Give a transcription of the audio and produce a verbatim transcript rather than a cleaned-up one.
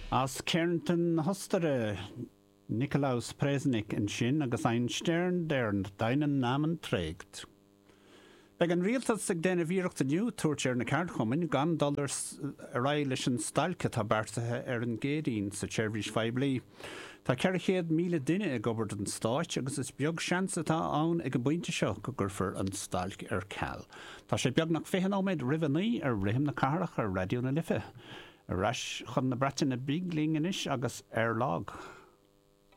As Cairnton Hostere Nicolaus Presnik in sin agus ein stern dern deinen namen trägt. Beg an rialtas sig den a vírecht a nniu tuairtear na ceartchomin gan dollars a rai leis an stalce tá beartathe ar an géirín sa tseirbhís feibli. Tá ceirchéad míle duine ag gobert an stáit agus is beag seansa tá ann ag a buinte seo go gurfar an stalc ar ceall. Tá sé beag nach féhan óméid rihannaí ar rihim na carach ar radio na lifa. A rais chun na bretain na bigling inis agus ar lag.